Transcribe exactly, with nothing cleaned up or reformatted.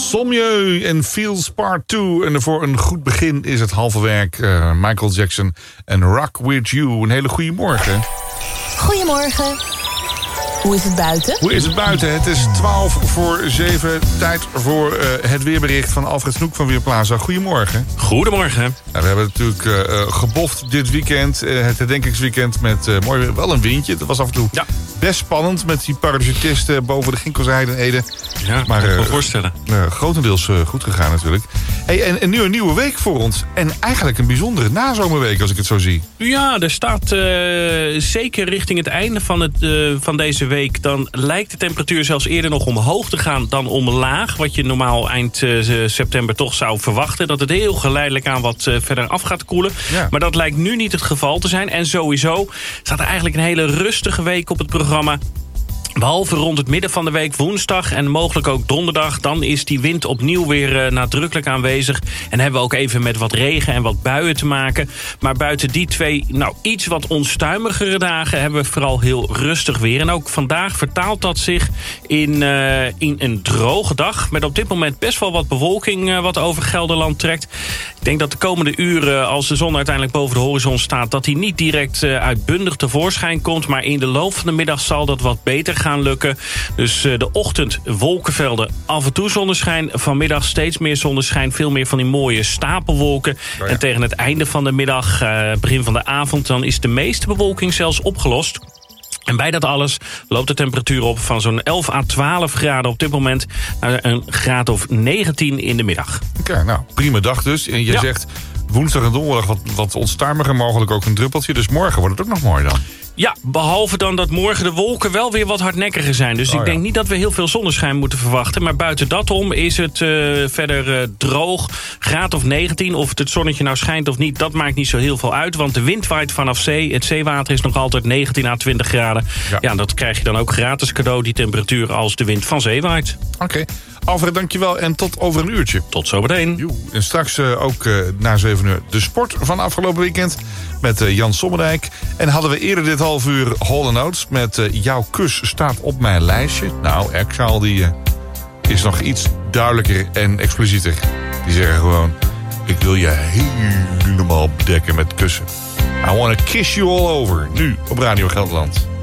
Sommieu en Feels Part twee. En voor een goed begin is het halve werk. Uh, Michael Jackson en Rock With You. Een hele goede morgen. Goedemorgen. Hoe is het buiten? Hoe is het buiten? Het is twaalf voor zeven. Tijd voor uh, het weerbericht van Alfred Snoek van Weerplaza. Goedemorgen. Goedemorgen. Nou, we hebben natuurlijk uh, geboft dit weekend. Uh, het herdenkingsweekend met uh, mooi, wel een windje. Het was af en toe ja. best spannend met die parachutisten boven de Ginkelsheide en Ede. Ja, maar kan ik me uh, voorstellen. Uh, grotendeels uh, goed gegaan natuurlijk. Hey, en, en nu een nieuwe week voor ons. En eigenlijk een bijzondere nazomerweek als ik het zo zie. Ja, er staat uh, zeker richting het einde van, het, uh, van deze week. Dan lijkt de temperatuur zelfs eerder nog omhoog te gaan dan omlaag. Wat je normaal eind uh, september toch zou verwachten. Dat het heel geleidelijk aan wat uh, verder af gaat koelen. Ja. Maar dat lijkt nu niet het geval te zijn. En sowieso staat er eigenlijk een hele rustige week op het programma. Behalve rond het midden van de week, woensdag en mogelijk ook donderdag. Dan is die wind opnieuw weer uh, nadrukkelijk aanwezig. En hebben we ook even met wat regen en wat buien te maken. Maar buiten die twee, nou iets wat onstuimigere dagen, hebben we vooral heel rustig weer. En ook vandaag vertaalt dat zich in, uh, in een droge dag. Met op dit moment best wel wat bewolking uh, wat over Gelderland trekt. Ik denk dat de komende uren, als de zon uiteindelijk boven de horizon staat, dat die niet direct uh, uitbundig tevoorschijn komt. Maar in de loop van de middag zal dat wat beter gaan. gaan lukken. Dus uh, de ochtend wolkenvelden, af en toe zonneschijn. Vanmiddag steeds meer zonneschijn. Veel meer van die mooie stapelwolken. Oh ja. En tegen het einde van de middag, uh, begin van de avond, dan is de meeste bewolking zelfs opgelost. En bij dat alles loopt de temperatuur op van zo'n elf à twaalf graden op dit moment naar een graad of negentien in de middag. Oké, okay, nou prima dag dus. En je ja. zegt woensdag en donderdag wat, wat onstuimiger, mogelijk ook een druppeltje. Dus morgen wordt het ook nog mooi dan. Ja, behalve dan dat morgen de wolken wel weer wat hardnekkiger zijn. Dus oh, ik denk ja. niet dat we heel veel zonneschijn moeten verwachten. Maar buiten dat om is het uh, verder uh, droog. Graad of negentien. Of het zonnetje nou schijnt of niet, dat maakt niet zo heel veel uit. Want de wind waait vanaf zee. Het zeewater is nog altijd negentien à twintig graden. Ja, ja dat krijg je dan ook gratis cadeau, die temperatuur, als de wind van zee waait. Oké. Okay. Alfred, dankjewel en tot over een uurtje. Tot zo meteen. Jo, en straks uh, ook uh, na zeven uur de sport van afgelopen weekend met uh, Jan Sommerdijk. En hadden we eerder dit half uur Hall and Oates met uh, Jouw kus staat op mijn lijstje. Nou, Exile die uh, is nog iets duidelijker en explicieter. Die zeggen gewoon, ik wil je helemaal bedekken met kussen. I wanna kiss you all over. Nu op Radio Gelderland.